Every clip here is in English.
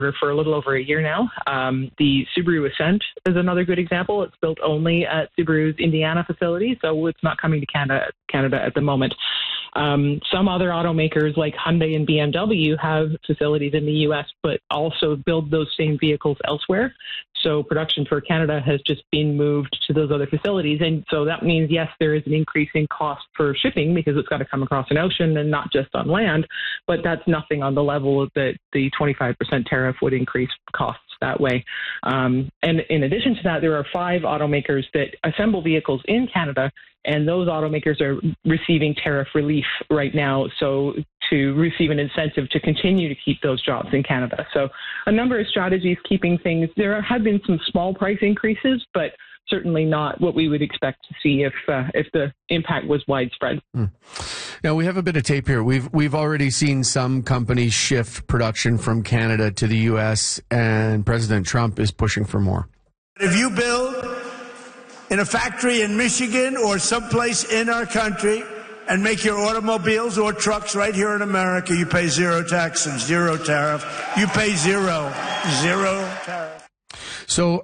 for a little over a year now. The Subaru Ascent is another good example. It's built only at Subaru's Indiana facility, so it's not coming to Canada at the moment. Some other automakers like Hyundai and BMW have facilities in the U.S., but also build those same vehicles elsewhere. So production for Canada has just been moved to those other facilities. And so that means, yes, there is an increase in cost for shipping because it's got to come across an ocean and not just on land. But that's nothing on the level that the 25% tariff would increase costs that way. And in addition to that, there are 5 automakers that assemble vehicles in Canada, and those automakers are receiving tariff relief right now. So to receive an incentive to continue to keep those jobs in Canada. So a number of strategies keeping things. There have been some small price increases, but certainly not what we would expect to see if the impact was widespread. Now, we have a bit of tape here. We've already seen some companies shift production from Canada to the U.S., and President Trump is pushing for more. If you build in a factory in Michigan or someplace in our country and make your automobiles or trucks right here in America, you pay zero tax and zero tariff. You pay zero tariff. So,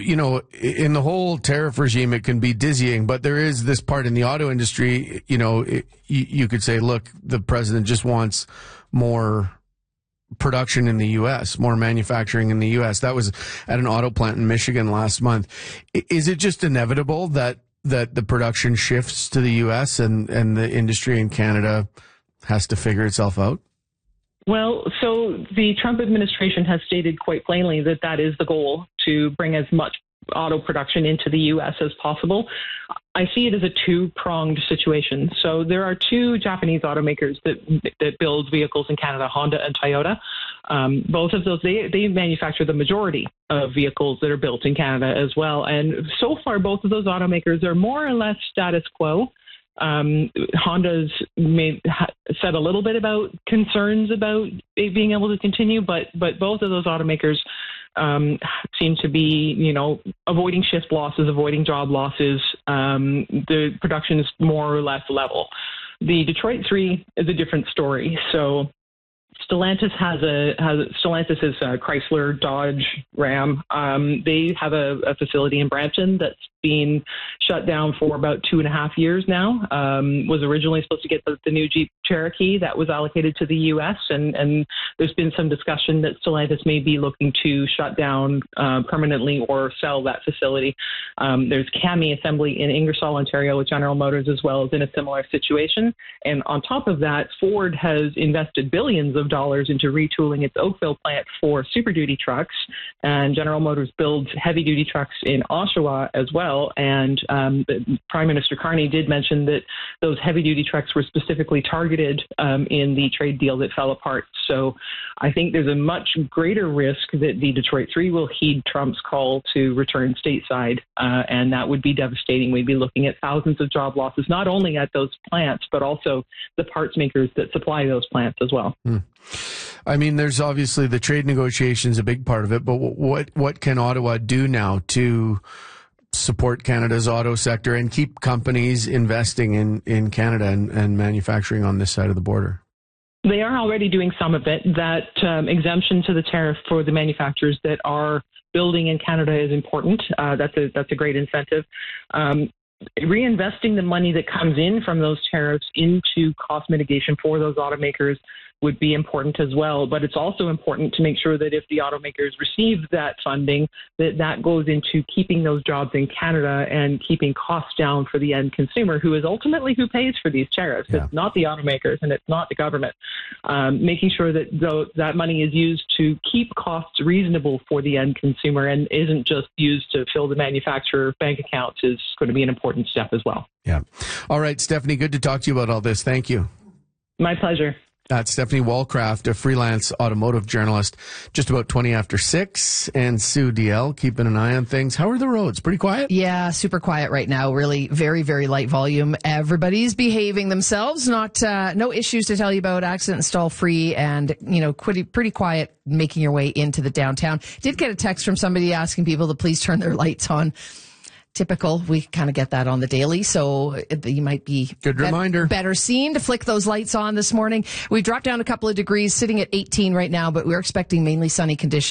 in the whole tariff regime, it can be dizzying, but there is this part in the auto industry, you could say, look, the president just wants more production in the U.S., more manufacturing in the U.S. That was at an auto plant in Michigan last month. Is it just inevitable that the production shifts to the U.S. and the industry in Canada has to figure itself out? Well, so the Trump administration has stated quite plainly that that is the goal, to bring as much auto production into the U.S. as possible. I see it as a two-pronged situation. So there are 2 Japanese automakers that build vehicles in Canada, Honda and Toyota. Both of those, they manufacture the majority of vehicles that are built in Canada as well. And so far, both of those automakers are more or less status quo. Honda's said a little bit about concerns about it being able to continue, but both of those automakers seem to be, avoiding shift losses, avoiding job losses. The production is more or less level. The Detroit 3 is a different story. So Stellantis Stellantis is Chrysler, Dodge, Ram. They have a facility in Brampton that's been shut down for about 2.5 years now. Was originally supposed to get the new Jeep Cherokee that was allocated to the U.S. and there's been some discussion that Stellantis may be looking to shut down permanently or sell that facility. There's CAMI Assembly in Ingersoll, Ontario, with General Motors as well, is in a similar situation. And on top of that, Ford has invested billions of dollars into retooling its Oakville plant for Super Duty trucks, and General Motors builds heavy duty trucks in Oshawa as well. And Prime Minister Carney did mention that those heavy duty trucks were specifically targeted in the trade deal that fell apart. So I think there's a much greater risk that the Detroit 3 will heed Trump's call to return stateside, and that would be devastating. We'd be looking at thousands of job losses, not only at those plants, but also the parts makers that supply those plants as well. I mean, there's obviously the trade negotiations, a big part of it, but what can Ottawa do now to support Canada's auto sector and keep companies investing in Canada and manufacturing on this side of the border? They are already doing some of it. That exemption to the tariff for the manufacturers that are building in Canada is important. That's a great incentive. Reinvesting the money that comes in from those tariffs into cost mitigation for those automakers would be important as well. But it's also important to make sure that if the automakers receive that funding, that goes into keeping those jobs in Canada and keeping costs down for the end consumer, who is ultimately who pays for these tariffs. Yeah. It's not the automakers and it's not the government. Making sure that that money is used to keep costs reasonable for the end consumer and isn't just used to fill the manufacturer bank accounts is going to be an important step as well. Yeah. All right, Stephanie, good to talk to you about all this. Thank you. My pleasure. That's Stephanie Walcraft, a freelance automotive journalist, just about 20 after 6. And Sue DL, keeping an eye on things. How are the roads? Pretty quiet? Yeah, super quiet right now. Really very, very light volume. Everybody's behaving themselves. No issues to tell you about. Accident stall free and, pretty quiet making your way into the downtown. Did get a text from somebody asking people to please turn their lights on. Typical. We kind of get that on the daily, so you might be reminder. Better seen to flick those lights on this morning. We've dropped down a couple of degrees, sitting at 18 right now, but we're expecting mainly sunny conditions.